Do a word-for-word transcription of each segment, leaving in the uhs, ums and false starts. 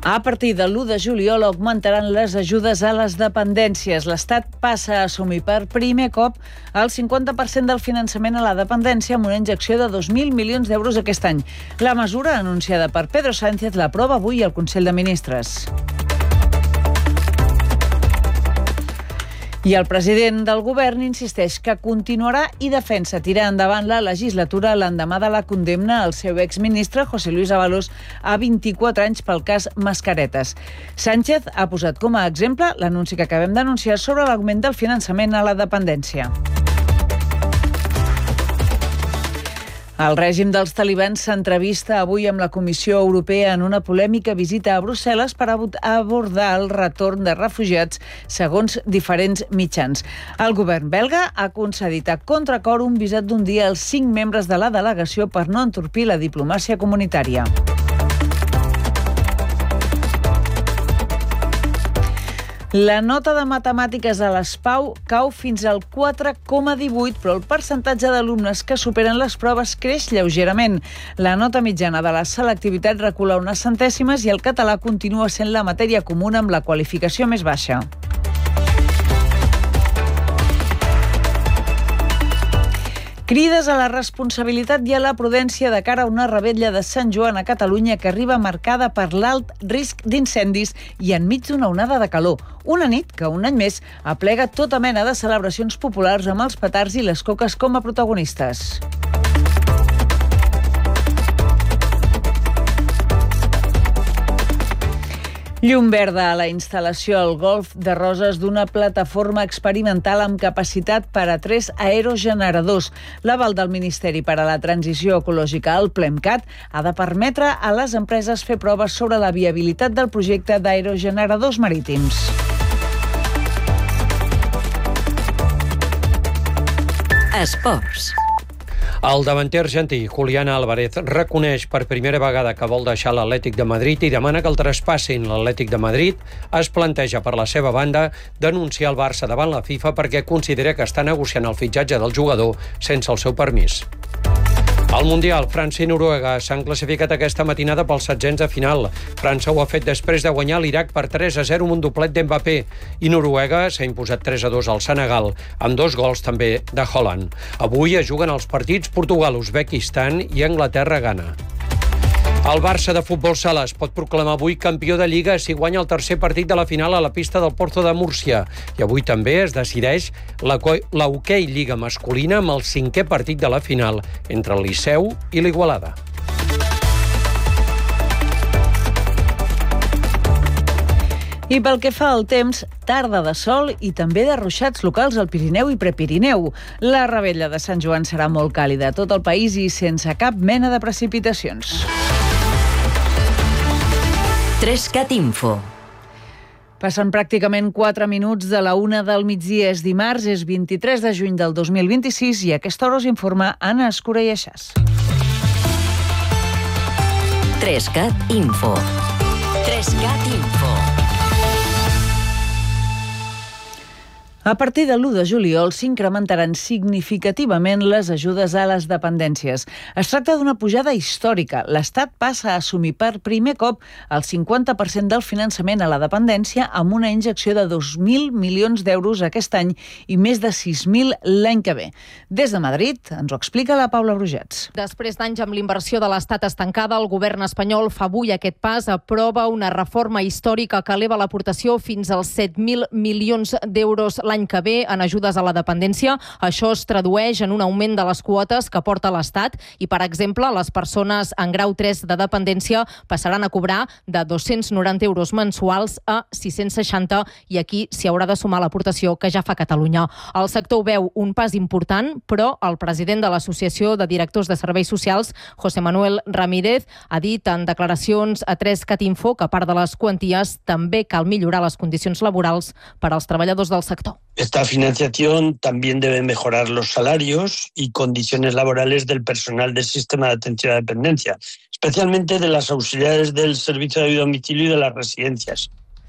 A partir de l'u de juliol augmentaran les ajudes a les dependències. L'Estat passa a assumir per primer cop el cinquanta per cent del finançament a la dependència amb una injecció de dos mil milions d'euros aquest any. La mesura, anunciada per Pedro Sánchez, l'aprova avui al Consell de Ministres. I el president del govern insisteix que continuarà i defensa tirar endavant la legislatura l'endemà de la condemna al seu exministre José Luis Ábalos a vint-i-quatre anys pel cas Mascaretes. Sánchez ha posat com a exemple l'anunci que acabem d'anunciar sobre l'augment del finançament a la dependència. El règim dels talibans s'entrevista avui amb la Comissió Europea en una polèmica visita a Brussel·les per abordar el retorn de refugiats segons diferents mitjans. El govern belga ha concedit a contracor un visat d'un dia als cinc membres de la delegació per no entorpir la diplomàcia comunitària. La nota de matemàtiques a les Pau cau fins al quatre coma divuit, però el percentatge d'alumnes que superen les proves creix lleugerament. La nota mitjana de la selectivitat recula unes centèsimes i el català continua sent la matèria comuna amb la qualificació més baixa. Crides a la responsabilitat i a la prudència de cara a una revetlla de Sant Joan a Catalunya que arriba marcada per l'alt risc d'incendis i enmig d'una onada de calor. Una nit que un any més aplega tota mena de celebracions populars amb els petards i les coques com a protagonistes. Llum verda a la instal·lació al Golf de Roses d'una plataforma experimental amb capacitat per a tres aerogeneradors. L'aval del Ministeri per a la Transició Ecològica, el PLEMCAT, ha de permetre a les empreses fer proves sobre la viabilitat del projecte d'aerogeneradors marítims. Esports. El davanter argentí, Julián Álvarez, reconeix per primera vegada que vol deixar l'Atlètic de Madrid i demana que el traspassin. L'Atlètic de Madrid es planteja per la seva banda denunciar el Barça davant la FIFA perquè considera que està negociant el fitxatge del jugador sense el seu permís. Al Mundial, França i Noruega s'han classificat aquesta matinada pels setzents de final. França ho ha fet després de guanyar l'Iraq per tres a zero amb un doblet d'Mbappé i Noruega s'ha imposat tres a dos al Senegal, amb dos gols també de Haaland. Avui es juguen els partits Portugal, Uzbekistan i Anglaterra-Ghana. El Barça de futbol sala es pot proclamar avui campió de Lliga si guanya el tercer partit de la final a la pista del Porto de Múrcia. I avui també es decideix la, la Hoquei Lliga masculina amb el cinquè partit de la final entre el Liceu i l'Igualada. I pel que fa al temps, tarda de sol i també de ruixats locals al Pirineu i Prepirineu. La revetlla de Sant Joan serà molt càlida a tot el país i sense cap mena de precipitacions. Trescat Info. Passen pràcticament quatre minuts de la una del migdia. És dimarts, és vint-i-tres de juny del dos mil vint-i-sis i a aquesta hora us informa Anna Escura i Aixàs. Trescat Info. Trescat Info. A partir de l'u de juliol s'incrementaran significativament les ajudes a les dependències. Es tracta d'una pujada històrica. L'Estat passa a assumir per primer cop el cinquanta per cent del finançament a la dependència amb una injecció de dos mil milions d'euros aquest any i més de sis mil l'any que ve. Des de Madrid ens ho explica la Paula Brugets. Després d'anys amb l'inversió de l'Estat estancada, el govern espanyol fa avui aquest pas, aprova una reforma històrica que eleva l'aportació fins als set mil milions d'euros l'any que ve en ajudes a la dependència. Això es tradueix en un augment de les quotes que porta l'Estat i, per exemple, les persones en grau tres de dependència passaran a cobrar de dos-cents noranta euros mensuals a sis-cents seixanta i aquí s'hi haurà de sumar l'aportació que ja fa Catalunya. El sector veu un pas important, però el president de l'Associació de Directors de Serveis Socials, José Manuel Ramírez, ha dit en declaracions a Trescat Info que a part de les quanties també cal millorar les condicions laborals per als treballadors del sector. Esta financiación también debe mejorar los salarios y condiciones laborales del personal del sistema de atención a la dependencia, especialmente de las auxiliares del servicio de domicilio y de las residencias.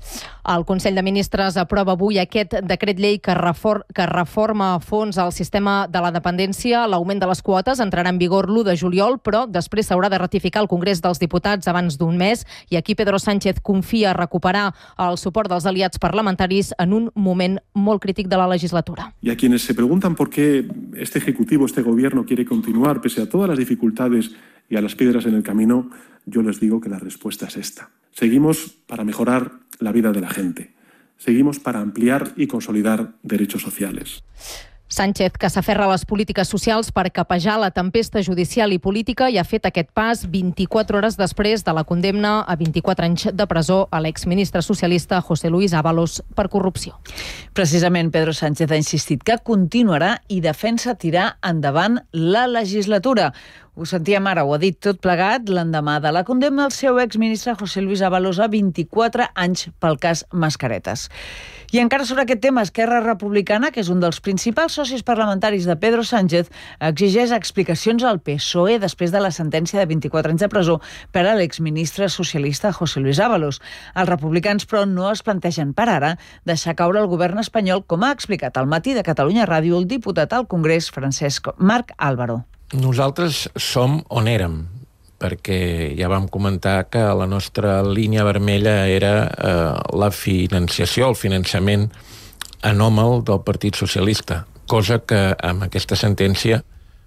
El Consell de Ministres aprova avui aquest decret llei que, refor que reforma a fons el sistema de la dependència. L'augment de les quotes entrarà en vigor l'u de juliol, però després s'haurà de ratificar al Congrés dels Diputats abans d'un mes. I aquí Pedro Sánchez confia recuperar el suport dels aliats parlamentaris en un moment molt crític de la legislatura. Y a quienes se preguntan por qué este Ejecutivo, este Gobierno quiere continuar pese a todas las dificultades y a las piedras en el camino, yo les digo que la respuesta es esta. Seguimos para mejorar la vida de la gente. Seguimos para ampliar y consolidar derechos sociales. Sánchez, que s'aferra a les polítiques socials per capejar la tempesta judicial i política, i ha fet aquest pas vint-i-quatre hores després de la condemna a vint-i-quatre anys de presó a l'exministre socialista José Luis Ábalos per corrupció. Precisament, Pedro Sánchez ha insistit que continuarà i defensa tirar endavant la legislatura. Ho sentíem ara, ho ha dit tot plegat, l'endemà de la condemna al seu exministre José Luis Ábalos a vint-i-quatre anys pel cas Mascaretes. I encara sobre aquest tema, Esquerra Republicana, que és un dels principals socis parlamentaris de Pedro Sánchez, exigeix explicacions al P S O E després de la sentència de vint-i-quatre anys de presó per a l'exministre socialista José Luis Ábalos. Els republicans, però, no es plantegen per ara deixar caure el govern espanyol, com ha explicat al Matí de Catalunya Ràdio el diputat al Congrés, Francesc Marc Álvaro. Nosaltres som on érem, perquè ja vam comentar que la nostra línia vermella era eh, la financiació, el finançament anòmal del Partit Socialista, cosa que amb aquesta sentència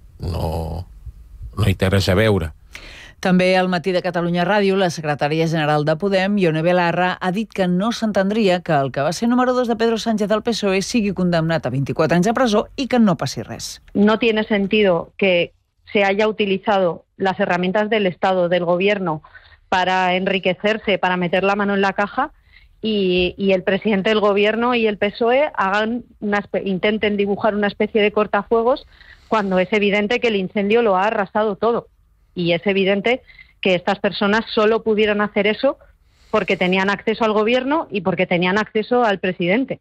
no, no hi té res a veure. També al Matí de Catalunya Ràdio, la secretària general de Podem, Ione Belarra, ha dit que no s'entendria que el que va ser número dos de Pedro Sánchez al P S O E sigui condemnat a vint-i-quatre anys de presó i que no passi res. No tiene sentido que se haya utilizado las herramientas del Estado, del Gobierno, para enriquecerse, para meter la mano en la caja, y, y el presidente del Gobierno y el P S O E hagan una, intenten dibujar una especie de cortafuegos cuando es evidente que el incendio lo ha arrasado todo. Y es evidente que estas personas solo pudieron hacer eso porque tenían acceso al Gobierno y porque tenían acceso al presidente.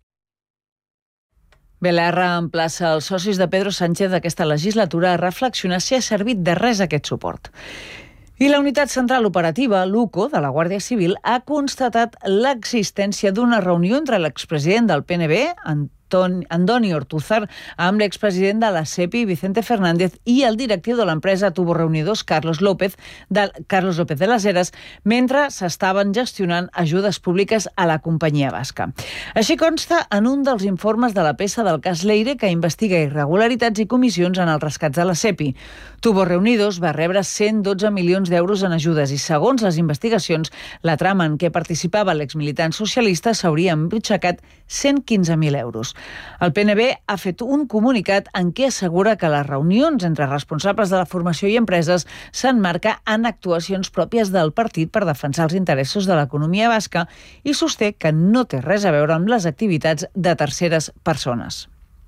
Belarra emplaça els socis de Pedro Sánchez d'aquesta legislatura a reflexionar si ha servit de res aquest suport. I la Unitat Central Operativa, l'U C O, de la Guàrdia Civil, ha constatat l'existència d'una reunió entre l'expresident del P N B, Andoni Ortúzar, amb l'expresident de la SEPI, Vicente Fernández, i el directiu de l'empresa Tubos Reunidors, Carlos López, de, Carlos López de las Heras, mentre s'estaven gestionant ajudes públiques a la companyia basca. Així consta en un dels informes de la peça del cas Leire, que investiga irregularitats i comissions en els rescats de la SEPI. Tubos Reunidors va rebre cent dotze milions d'euros en ajudes i, segons les investigacions, la trama en què participava l'exmilitant socialista s'hauria embutxacat cent quinze mil euros. El P N B ha fet un comunicat en què assegura que les reunions entre responsables de la formació i empreses s'emmarca en actuacions pròpies del partit per defensar els interessos de l'economia basca i sosté que no té res a veure amb les activitats de terceres persones.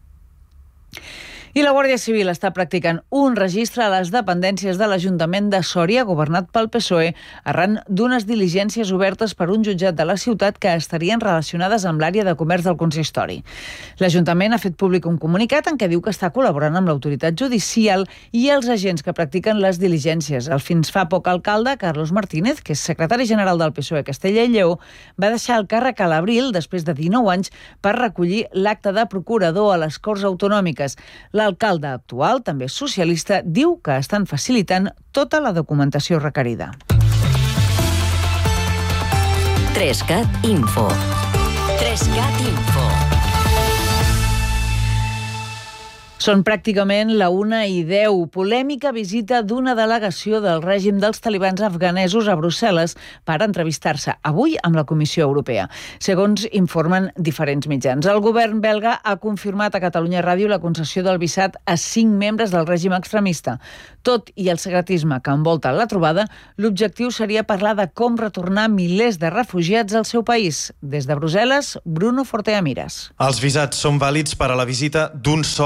I la Guàrdia Civil està practicant un registre a les dependències de l'Ajuntament de Sòria, governat pel P S O E, arran d'unes diligències obertes per un jutjat de la ciutat que estarien relacionades amb l'àrea de comerç del consistori. L'Ajuntament ha fet públic un comunicat en què diu que està col·laborant amb l'autoritat judicial i els agents que practiquen les diligències. El fins fa poc alcalde, Carlos Martínez, que és secretari general del P S O E Castella i Lleó, va deixar el càrrec a l'abril, després de dinou anys, per recollir l'acte de procurador a les Corts Autonòmiques. L'alcalde actual, també socialista, diu que estan facilitant tota la documentació requerida. Trescat Info. Trescat Info. Són pràcticament la una i deu. Polèmica visita d'una delegació del règim dels talibans afganesos a Brussel·les per entrevistar-se avui amb la Comissió Europea. Segons informen diferents mitjans, el govern belga ha confirmat a Catalunya Ràdio la concessió del visat a cinc membres del règim extremista. Tot i el secretisme que envolta la trobada, l'objectiu seria parlar de com retornar milers de refugiats al seu país. Des de Brussel·les, Bruno Fortea Miras. Els visats són vàlids per a la visita d'un sol dia.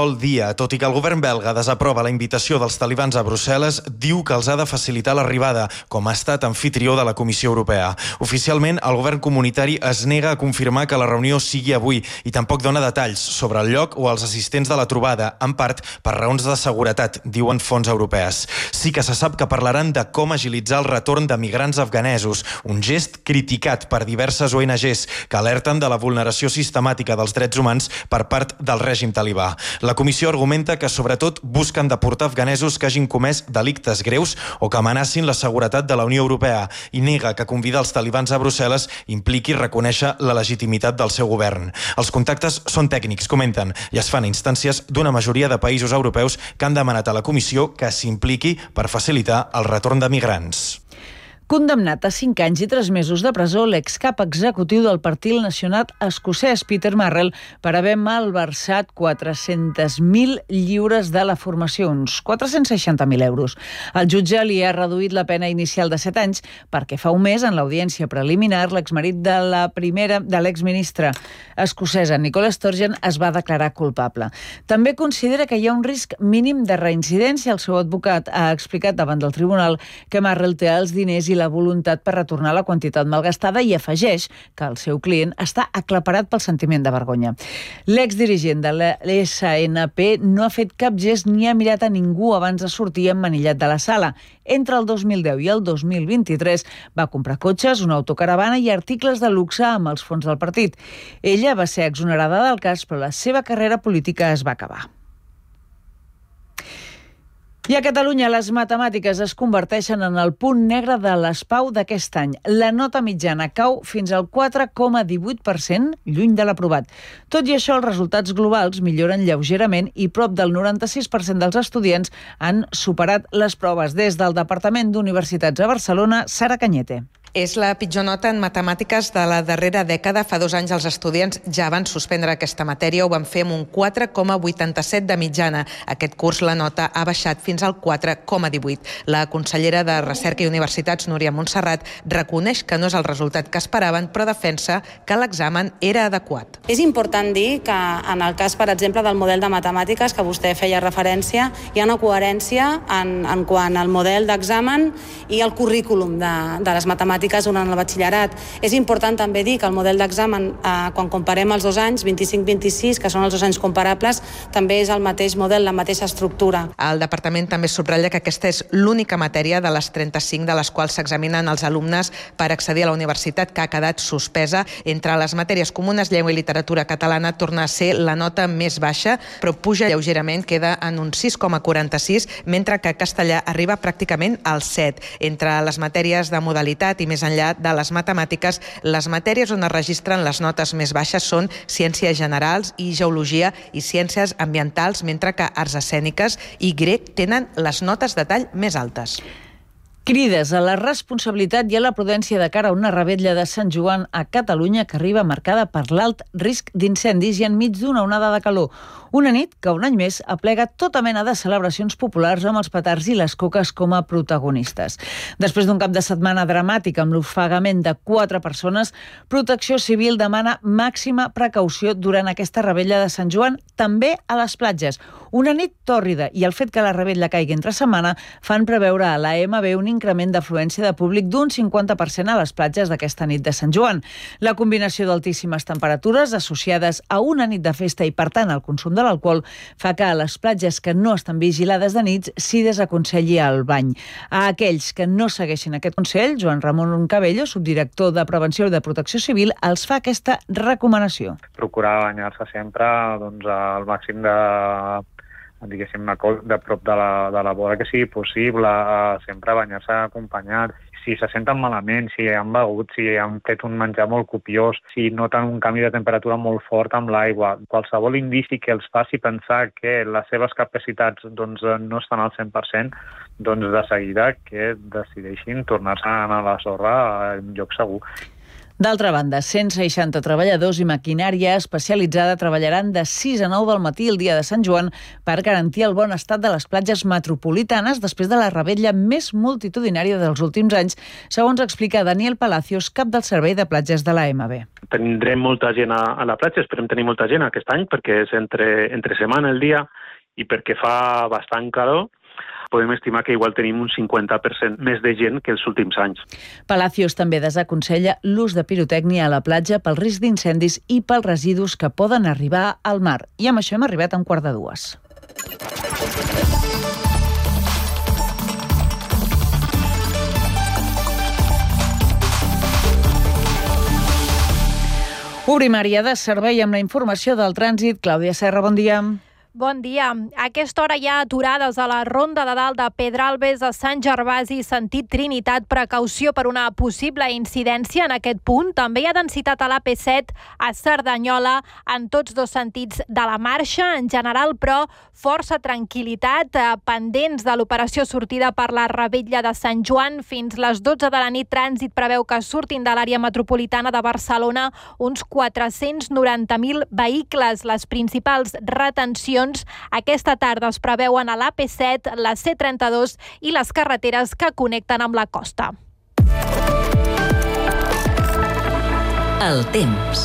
Turquia. Tot i que el govern belga desaprova la invitació dels talibans a Brussel·les, diu que els ha de facilitar l'arribada, com a estat anfitrió de la Comissió Europea. Oficialment, el govern comunitari es nega a confirmar que la reunió sigui avui i tampoc dona detalls sobre el lloc o els assistents de la trobada, en part per raons de seguretat, diuen fonts europees. Sí que se sap que parlaran de com agilitzar el retorn de migrants afganesos, un gest criticat per diverses O N Ges que alerten de la vulneració sistemàtica dels drets humans per part del règim talibà. La comissió argumenta que sobretot busquen deportar afganesos que hagin comès delictes greus o que amenacin la seguretat de la Unió Europea i nega que convidar els talibans a Brussel·les impliqui reconèixer la legitimitat del seu govern. Els contactes són tècnics, comenten, i es fan a instàncies d'una majoria de països europeus que han demanat a la comissió que s'impliqui per facilitar el retorn de migrants. Condemnat a cinc anys i tres mesos de presó, l'excap executiu del Partit Nacional Escocès, Peter Marrell, per haver malversat quatre-cents mil lliures de la formació, uns quatre-cents seixanta mil euros. El jutge li ha reduït la pena inicial de set anys perquè fa un mes, en l'audiència preliminar, l'exmarit de la primera de l'exministra escocesa, Nicola Sturgeon, es va declarar culpable. També considera que hi ha un risc mínim de reincidència. El seu advocat ha explicat davant del tribunal que Marrell té els diners i la voluntat per retornar la quantitat malgastada i afegeix que el seu client està aclaparat pel sentiment de vergonya. L'exdirigent de l'S N P no ha fet cap gest ni ha mirat a ningú abans de sortir emmanillat de la sala. Entre el dos mil deu i el dos mil vint-i-tres va comprar cotxes, una autocaravana i articles de luxe amb els fons del partit. Ella va ser exonerada del cas, però la seva carrera política es va acabar. I a Catalunya les matemàtiques es converteixen en el punt negre de l'S P A U d'aquest any. La nota mitjana cau fins al quatre coma divuit per cent, lluny de l'aprovat. Tot i això, els resultats globals milloren lleugerament i prop del noranta-sis per cent dels estudiants han superat les proves. Des del Departament d'Universitats a Barcelona, Sara Cañete. És la pitjor nota en matemàtiques de la darrera dècada. Fa dos anys els estudiants ja van suspendre aquesta matèria, ho van fer amb un quatre coma vuitanta-set de mitjana. Aquest curs la nota ha baixat fins al quatre coma divuit. La consellera de Recerca i Universitats, Núria Montserrat, reconeix que no és el resultat que esperaven, però defensa que l'examen era adequat. És important dir que en el cas, per exemple, del model de matemàtiques que vostè feia referència, hi ha una coherència en, en quant al model d'examen i el currículum de, de les matemàtiques durant el batxillerat. És important també dir que el model d'examen, eh, quan comparem els dos anys, vint-i-cinc vint-i-sis, que són els dos anys comparables, també és el mateix model, la mateixa estructura. El departament també subratlla que aquesta és l'única matèria de les trenta-cinc de les quals s'examinen els alumnes per accedir a la universitat que ha quedat suspesa. Entre les matèries comunes, llengua i literatura catalana torna a ser la nota més baixa, però puja lleugerament, queda en un sis coma quaranta-sis, mentre que castellà arriba pràcticament al set. Entre les matèries de modalitat i més enllà de les matemàtiques, les matèries on es registren les notes més baixes són ciències generals i geologia i ciències ambientals, mentre que arts escèniques i grec tenen les notes de tall més altes. Crides a la responsabilitat i a la prudència de cara a una revetlla de Sant Joan a Catalunya que arriba marcada per l'alt risc d'incendis i enmig d'una onada de calor. Una nit que un any més aplega tota mena de celebracions populars amb els petards i les coques com a protagonistes. Després d'un cap de setmana dramàtic amb l'ofegament de quatre persones, Protecció Civil demana màxima precaució durant aquesta revetlla de Sant Joan, també a les platges. Una nit tòrrida i el fet que la revetlla caigui entre setmana fan preveure a la M B un increment d'afluència de públic d'un cinquanta per cent a les platges d'aquesta nit de Sant Joan. La combinació d'altíssimes temperatures associades a una nit de festa i, per tant, al consum de l'alcohol fa que a les platges que no estan vigilades de nits s'hi desaconselli el bany. A aquells que no segueixin aquest consell, Joan Ramon Cabello, subdirector de Prevenció i de Protecció Civil, els fa aquesta recomanació. Procurar banyar-se sempre doncs, al màxim de diguéssim, de prop de la, de la vora que sigui possible, sempre banyar-se acompanyat. Si se senten malament, si han begut, si han fet un menjar molt copiós, si noten un canvi de temperatura molt fort amb l'aigua, qualsevol indici que els faci pensar que les seves capacitats doncs, no estan al cent per cent, doncs de seguida que decideixin tornar-se a anar a la sorra en lloc segur. D'altra banda, cent seixanta treballadors i maquinària especialitzada treballaran de sis a nou del matí el dia de Sant Joan per garantir el bon estat de les platges metropolitanes després de la revetlla més multitudinària dels últims anys, segons explica Daniel Palacios, cap del Servei de Platges de la M B. Tindrem molta gent a, a la platja, esperem tenir molta gent aquest any perquè és entre, entre setmana el dia i perquè fa bastant calor, podem estimar que igual tenim un cinquanta per cent més de gent que els últims anys. Palacios també desaconsella l'ús de pirotècnia a la platja pel risc d'incendis i pels residus que poden arribar al mar. I amb això hem arribat a un quart de dues. Obrim àrea de servei amb la informació del trànsit. Clàudia Serra, bon dia. Bon dia. A aquesta hora hi ha aturades a la Ronda de Dalt de Pedralbes a Sant Gervasi, sentit Trinitat. Precaució per una possible incidència en aquest punt. També hi ha densitat a l'A P set a Cerdanyola en tots dos sentits de la marxa. En general, però, força tranquil·litat, pendents de l'operació sortida per la Revetlla de Sant Joan. Fins les dotze de la nit, Trànsit preveu que surtin de l'àrea metropolitana de Barcelona uns quatre-cents noranta mil vehicles. Les principals retencions aquesta tarda es preveuen a l'A P set, la C trenta-dos i les carreteres que connecten amb la costa. El temps.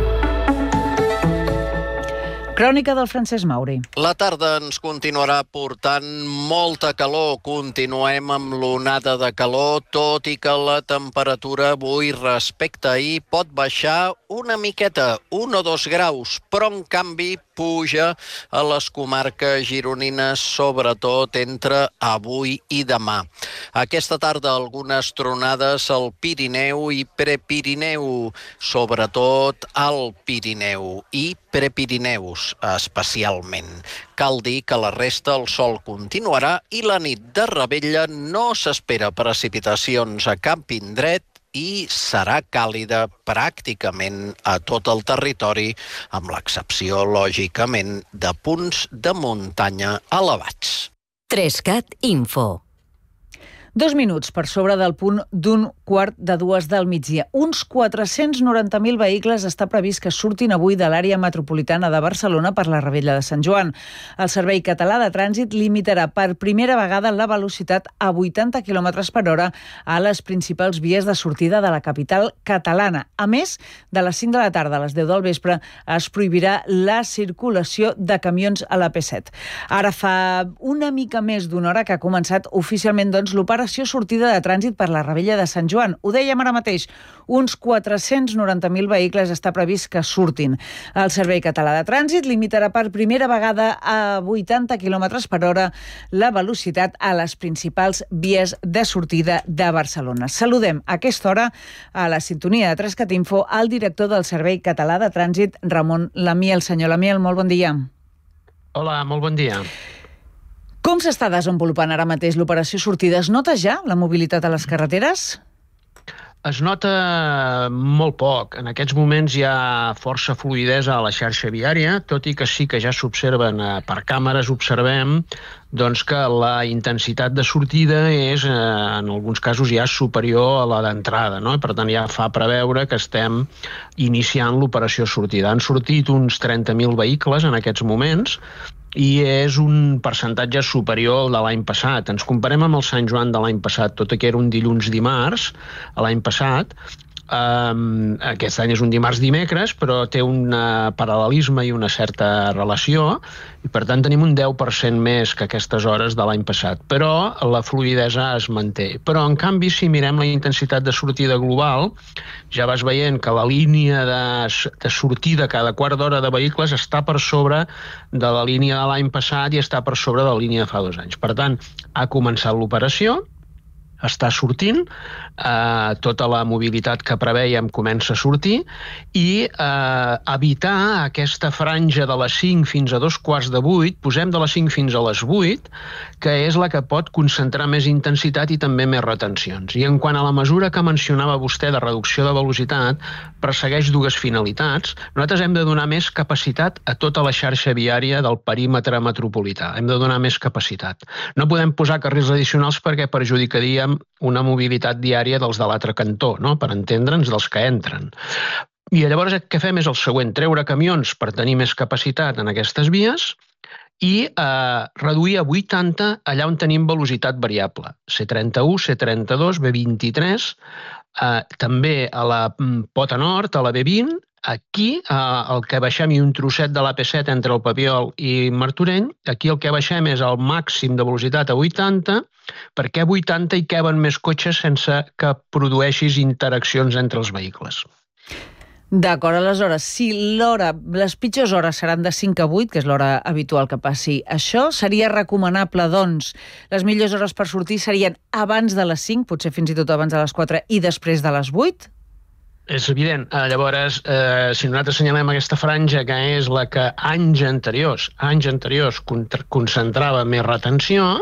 Crònica del Francesc Mauri. La tarda ens continuarà portant molta calor. Continuem amb l'onada de calor, tot i que la temperatura avui respecte a ahir pot baixar una miqueta, un o dos graus, però en canvi puja a les comarques gironines, sobretot entre avui i demà. Aquesta tarda algunes tronades al Pirineu i Prepirineu, sobretot al Pirineu i Prepirineus especialment. Cal dir que la resta el sol continuarà i la nit de Revetlla no s'espera precipitacions a cap indret i serà càlida pràcticament a tot el territori, amb l'excepció, lògicament, de punts de muntanya elevats. Trescat Info. Dos minuts per sobre del punt d'un quart de dues del migdia. Uns quatre-cents noranta mil vehicles està previst que surtin avui de l'àrea metropolitana de Barcelona per la Revetlla de Sant Joan. El Servei Català de Trànsit limitarà per primera vegada la velocitat a vuitanta quilòmetres per hora a les principals vies de sortida de la capital catalana. A més, de les cinc de la tarda a les deu del vespre es prohibirà la circulació de camions a l'A P set. Ara fa una mica més d'una hora que ha començat oficialment doncs, l'operació sortida de trànsit per la Revetlla de Sant Joan. Ho dèiem ara mateix, uns quatre-cents noranta mil vehicles està previst que surtin. El Servei Català de Trànsit limitarà per primera vegada a vuitanta quilòmetres per hora la velocitat a les principals vies de sortida de Barcelona. Saludem a aquesta hora a la sintonia de Trescat Info al director del Servei Català de Trànsit, Ramon Lamiel. Senyor Lamiel, molt bon dia. Hola, molt bon dia. Com s'està desenvolupant ara mateix l'operació sortida? Es nota ja la mobilitat a les carreteres? Es nota molt poc. En aquests moments hi ha força fluïdesa a la xarxa viària, tot i que sí que ja s'observen per càmeres, observem doncs, que la intensitat de sortida és, en alguns casos, ja superior a la d'entrada, no? Per tant, ja fa preveure que estem iniciant l'operació sortida. Han sortit uns trenta mil vehicles en aquests moments, i és un percentatge superior al de l'any passat. Ens comparem amb el Sant Joan de l'any passat, tot i que era un dilluns-dimarts, l'any passat. Um, aquest any és un dimarts-dimecres, però té un paral·lelisme i una certa relació, i per tant tenim un deu per cent més que aquestes hores de l'any passat. Però la fluïdesa es manté. Però, en canvi, si mirem la intensitat de sortida global, ja vas veient que la línia de, de sortida cada quart d'hora de vehicles està per sobre de la línia de l'any passat i està per sobre de la línia de fa dos anys. Per tant, ha començat l'operació, està sortint, eh, tota la mobilitat que prevèiem comença a sortir i eh, evitar aquesta franja de les cinc fins a dos quarts de vuit, posem de les cinc fins a les vuit, que és la que pot concentrar més intensitat i també més retencions. I en quant a la mesura que mencionava vostè de reducció de velocitat, persegueix dues finalitats. Nosaltres hem de donar més capacitat a tota la xarxa viària del perímetre metropolità. Hem de donar més capacitat. No podem posar carrils addicionals perquè perjudicaríem una mobilitat diària dels de l'altre cantó, no? Per entendre'ns, dels que entren. I llavors el que fem és el següent, treure camions per tenir més capacitat en aquestes vies i eh, reduir a vuitanta allà on tenim velocitat variable. C trenta-u, C trenta-dos, B vint-i-tres, eh, també a la pota nord, a la B vint, Aquí, el que baixem, i un trosset de l'A P set entre el Papiol i Martorell, aquí el que baixem és el màxim de velocitat a vuitanta, perquè a vuitanta hi caben més cotxes sense que produeixis interaccions entre els vehicles. D'acord, aleshores, si l'hora, les pitjors hores seran de cinc a vuit, que és l'hora habitual que passi això, seria recomanable, doncs, les millors hores per sortir serien abans de les cinc, potser fins i tot abans de les quatre i després de les vuit? És evident. Llavors, eh, si nosaltres assenyalem aquesta franja, que és la que anys anteriors, anys anteriors concentrava més retenció,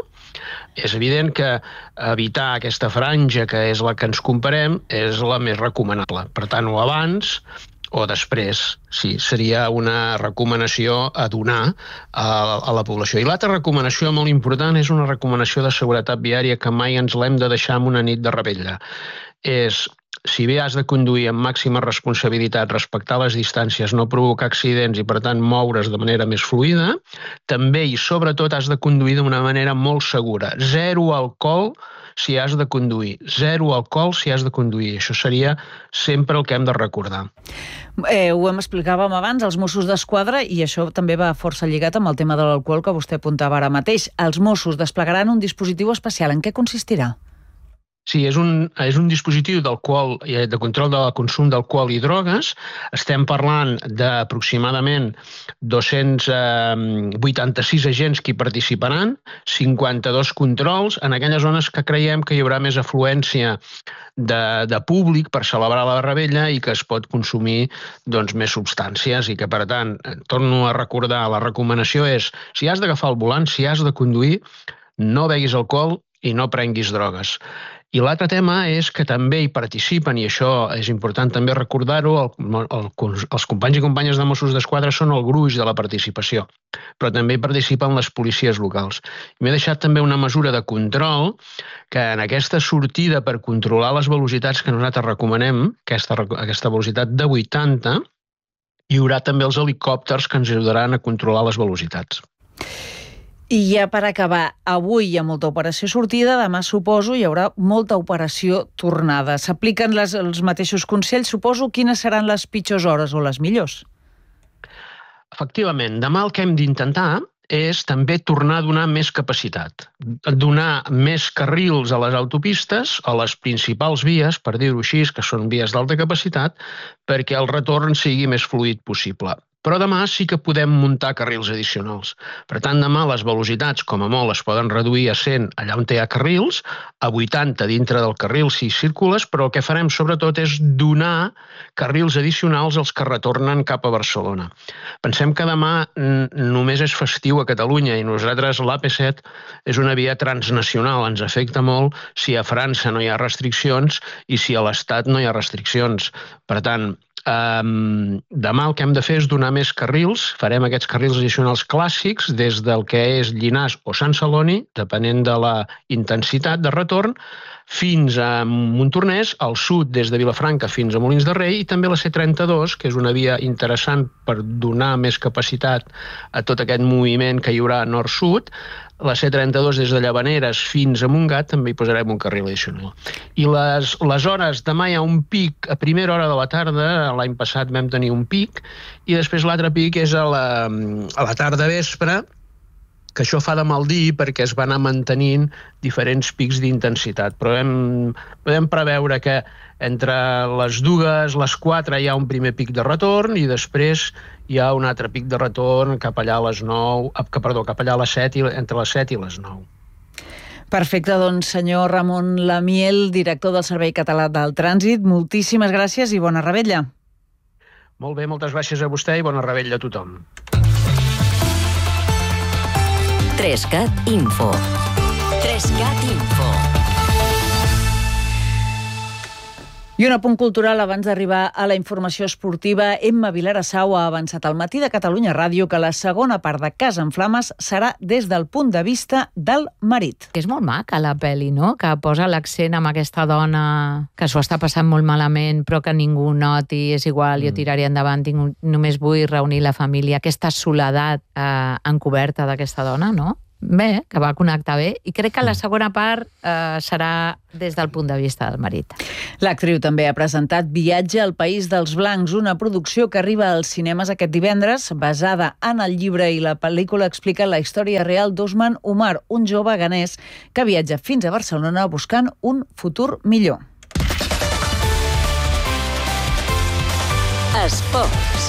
és evident que evitar aquesta franja, que és la que ens comparem, és la més recomanable. Per tant, o abans o després, sí, seria una recomanació a donar a, a la població. I l'altra recomanació molt important és una recomanació de seguretat viària que mai ens l'hem de deixar amb una nit de revetlla. És, si bé has de conduir amb màxima responsabilitat, respectar les distàncies, no provocar accidents i, per tant, moure's de manera més fluida, també i sobretot has de conduir d'una manera molt segura. Zero alcohol si has de conduir. Zero alcohol si has de conduir. Això seria sempre el que hem de recordar. Eh, ho hem explicàvem abans, els Mossos d'Esquadra, i això també va força lligat amb el tema de l'alcohol que vostè apuntava ara mateix. Els Mossos desplegaran un dispositiu especial. En què consistirà? Sí, és un, és un dispositiu d'alcohol, de control del consum d'alcohol i drogues. Estem parlant d'aproximadament dos-cents vuitanta-sis agents que hi participaran, cinquanta-dos controls en aquelles zones que creiem que hi haurà més afluència de, de públic per celebrar la revetlla i que es pot consumir doncs, més substàncies i que, per tant, torno a recordar, la recomanació és, si has d'agafar el volant, si has de conduir, no beguis alcohol i no prenguis drogues. I l'altre tema és que també hi participen, i això és important també recordar-ho, el, el, els companys i companyes de Mossos d'Esquadra són el gruix de la participació, però també hi participen les policies locals. I m'he deixat també una mesura de control que en aquesta sortida per controlar les velocitats que nosaltres recomanem, aquesta, aquesta velocitat de vuitanta, hi haurà també els helicòpters que ens ajudaran a controlar les velocitats. I ja per acabar, avui hi ha molta operació sortida, demà suposo hi haurà molta operació tornada. S'apliquen les, els mateixos consells, suposo, quines seran les pitjors hores o les millors? Efectivament, demà el que hem d'intentar és també tornar a donar més capacitat, donar més carrils a les autopistes, a les principals vies, per dir-ho així, que són vies d'alta capacitat, perquè el retorn sigui més fluid possible. Però demà sí que podem muntar carrils addicionals. Per tant, demà les velocitats, com a molt, es poden reduir a cent allà on hi ha carrils, a vuitanta dintre del carril si circules, però el que farem sobretot és donar carrils addicionals als que retornen cap a Barcelona. Pensem que demà només és festiu a Catalunya i nosaltres l'A P set és una via transnacional, ens afecta molt si a França no hi ha restriccions i si a l'Estat no hi ha restriccions. Per tant, Um, demà el que hem de fer és donar més carrils, farem aquests carrils addicionals clàssics des del que és Llinars o Sant Celoni, depenent de la intensitat de retorn, fins a Montornès, al sud des de Vilafranca fins a Molins de Rei, i també la C trenta-dos, que és una via interessant per donar més capacitat a tot aquest moviment que hi haurà nord-sud. La C trenta-dos des de Llavaneres fins a Montgat també hi posarem un carril addicional. I les, les hores, demà hi ha un pic a primera hora de la tarda, l'any passat vam tenir un pic, i després l'altre pic és a la, a la tarda vespre, que això fa de mal dir perquè es van anar mantenint diferents pics d'intensitat. Però hem, podem preveure que entre les dues, les quatre hi ha un primer pic de retorn i després hi ha un altre pic de retorn cap allà a les nou, que, perdó, cap allà a les set, entre les set i les nou. Perfecte, doncs senyor Ramon Lamiel, director del Servei Català del Trànsit, moltíssimes gràcies i bona revetlla. Molt bé, moltes gràcies a vostè i bona revetlla a tothom. Trescat Info. Trescat Info. I un apunt cultural abans d'arribar a la informació esportiva. Emma Vilarassau ha avançat al Matí de Catalunya Ràdio que la segona part de Casa en Flames serà des del punt de vista del marit. És molt maca la pel·li, no? Que posa l'accent amb aquesta dona que s'ho està passant molt malament però que ningú noti, és igual, jo tiraré endavant, tinc, només vull reunir la família. Aquesta soledat eh, encoberta d'aquesta dona, no? bé, que va connectar bé, i crec que la segona part eh, serà des del punt de vista del marit. L'actriu també ha presentat Viatge al País dels Blancs, una producció que arriba als cinemes aquest divendres, basada en el llibre, i la pel·lícula explica la història real d'Osman Umar, un jove ghanès que viatja fins a Barcelona buscant un futur millor. Esports.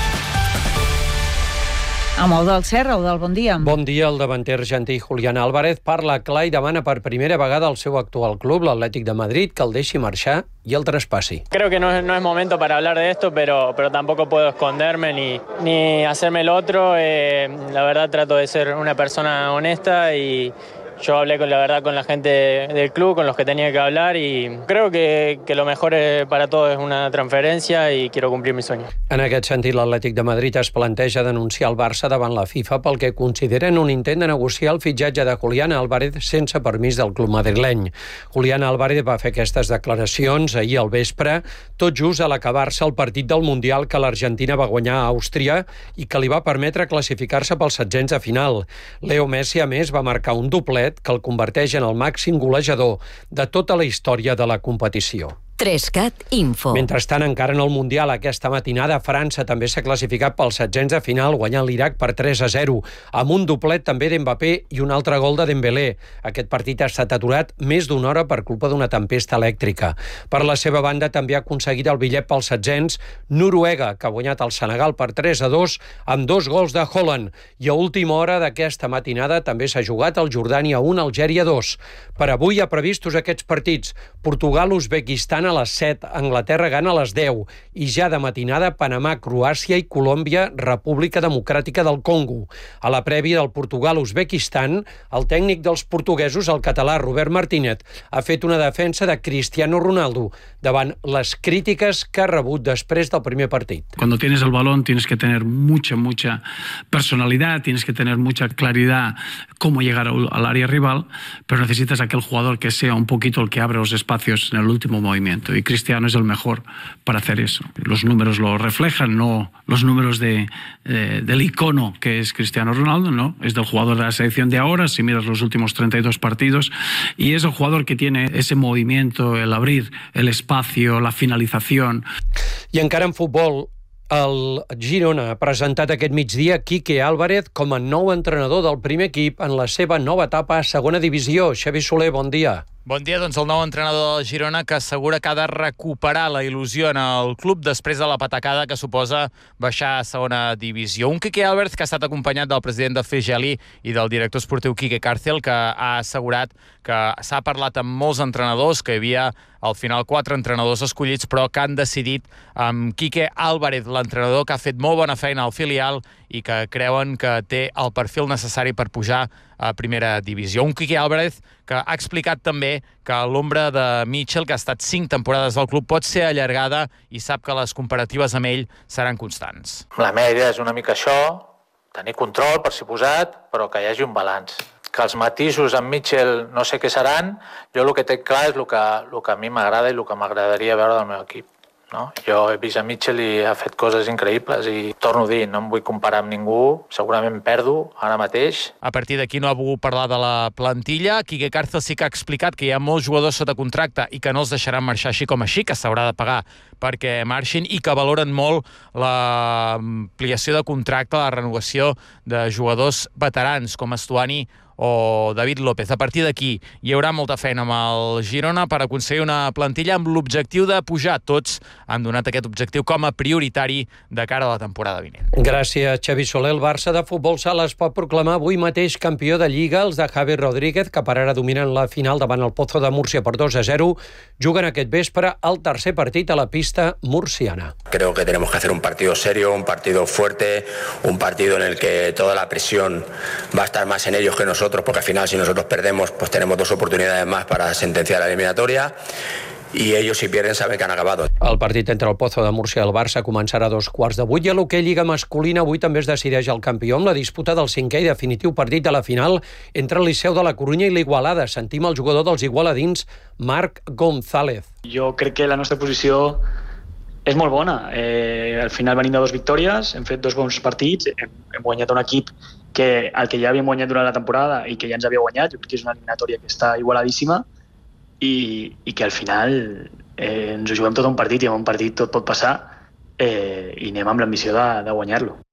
Amb Eudald Serra, Eudald, bon dia. Bon dia. El davanter argentí Julián Álvarez parla clar i demana per primera vegada al seu actual club, l'Atlètic de Madrid, que el deixi marxar y el traspasi. Creo que no es, no es momento para hablar de esto, pero, pero tampoco puedo esconderme ni, ni hacerme el otro. Eh, la verdad trato de ser una persona honesta y yo hablé con la verdad con la gente del club, con los que tenía que hablar, y creo que, que lo mejor para todos es una transferencia y quiero cumplir mi sueño. En aquest sentit, l'Atlètic de Madrid es planteja denunciar el Barça davant la FIFA pel que consideren un intent de negociar el fitxatge de Julián Álvarez sense permís del club madrileny. Julián Álvarez va fer aquestes declaracions ahir al vespre, tot just a l'acabar-se el partit del Mundial que l'Argentina va guanyar a Àustria i que li va permetre classificar-se pels setzents de final. Leo Messi, a més, va marcar un doblet que el converteix en el màxim golejador de tota la història de la competició. Trescat Info. Mentrestant, encara en el Mundial, aquesta matinada, França també s'ha classificat pels setzents de final, guanyant l'Iraq per tres a zero, amb un doblet també d'Mbappé i un altre gol de Dembélé. Aquest partit ha estat aturat més d'una hora per culpa d'una tempesta elèctrica. Per la seva banda, també ha aconseguit el bitllet pels setzents Noruega, que ha guanyat el Senegal per tres a dos, amb dos gols de Haaland. I a última hora d'aquesta matinada també s'ha jugat el Jordània un, Algèria dos. Per avui hi ha previstos aquests partits: Portugal-Uzbekistan a les set, Anglaterra-Ghana a les deu, i ja de matinada Panamà, Croàcia i Colòmbia, República Democràtica del Congo. A la prèvia del Portugal-Uzbekistan, el tècnic dels portuguesos, el català Robert Martínez, ha fet una defensa de Cristiano Ronaldo davant les crítiques que ha rebut després del primer partit. Cuando tienes el balón tienes que tener mucha, mucha personalidad, tienes que tener mucha claridad cómo llegar al área rival, pero necesitas aquel jugador que sea un poquito el que abre los espacios en el último movimiento. Y Cristiano es el mejor para hacer eso. Los números lo reflejan, no los números de, eh, del icono que es Cristiano Ronaldo, no, es del jugador de la selección de ahora, si miras los últimos treinta y dos partidos, y es el jugador que tiene ese movimiento, el abrir el espacio, la finalización. I encara en futbol, el Girona ha presentat aquest migdia Quique Álvarez com a nou entrenador del primer equip en la seva nova etapa a segona divisió. Xavi Soler, bon dia. Bon dia, doncs el nou entrenador del Girona que assegura que ha de recuperar la il·lusió en el club després de la patacada que suposa baixar a segona divisió. Un Quique Álvarez que ha estat acompanyat del president de F G L I i del director esportiu Quique Cárcel, que ha assegurat que s'ha parlat amb molts entrenadors, que hi havia al final quatre entrenadors escollits, però que han decidit amb Quique Álvarez, l'entrenador que ha fet molt bona feina al filial i que creuen que té el perfil necessari per pujar a primera divisió. Un Quique Álvarez que ha explicat també que l'ombra de Mitchell, que ha estat cinc temporades al club, pot ser allargada i sap que les comparatives amb ell seran constants. La meva idea és una mica això, tenir control per si posat, però que hi hagi un balanç. Que els matisos amb Mitchell no sé què seran, jo el que té clar és el que, el que a mi m'agrada i el que m'agradaria veure del meu equip. No? Jo he vist a Mitchell i ha fet coses increïbles i torno a dir, no em vull comparar amb ningú, segurament perdo ara mateix. A partir d'aquí no ha volgut parlar de la plantilla. Quique Cárcel sí que ha explicat que hi ha molts jugadors sota contracte i que no els deixaran marxar així com així, que s'haurà de pagar perquè marxin, i que valoren molt l'ampliació de contracte, la renovació de jugadors veterans com Estuani o David López. A partir d'aquí hi haurà molta feina amb el Girona per aconseguir una plantilla amb l'objectiu de pujar. Tots han donat aquest objectiu com a prioritari de cara a la temporada vinent. Gràcies, Xavi Soler. El Barça de futbol sala es pot proclamar avui mateix campió de Lliga. Els de Javi Rodríguez, que per ara dominen la final davant el Pozo de Múrcia per dos a zero, juguen aquest vespre el tercer partit a la pista murciana. Creo que tenemos que hacer un partido serio, un partido fuerte, un partido en el que toda la presión va a estar más en ellos que nosotros, porque al final si nosotros perdemos pues tenemos dos oportunidades más para sentenciar la eliminatoria i ells si pierden saben que han acabat. El partit entre el Pozo de Múrcia i el Barça començarà a dos quarts de vuit, i a l'hoquei Lliga masculina avui també es decideix el campió amb la disputa del cinquè i definitiu partit de la final entre el Liceu de la Corunya i l'Igualada. Sentim el jugador dels igualadins, Marc González. Jo crec que la nostra posició És molt bona. Eh, al final venim de dues victòries, hem fet dos bons partits, hem, hem guanyat un equip que el que ja havíem guanyat durant la temporada i que ja ens havia guanyat. Jo crec que és una eliminatòria que està igualadíssima i, i que al final eh, ens ho juguem tot un partit i en un partit tot pot passar eh, i anem amb l'ambició de, de guanyar-lo.